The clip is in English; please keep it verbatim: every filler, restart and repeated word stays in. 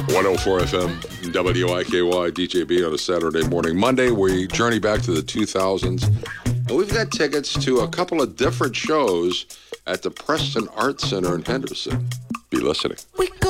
one oh four F M, W I K Y, D J B on a Saturday morning. Monday, we journey back to the two thousands. And we've got tickets to a couple of different shows at the Preston Arts Center in Henderson. Be listening. We go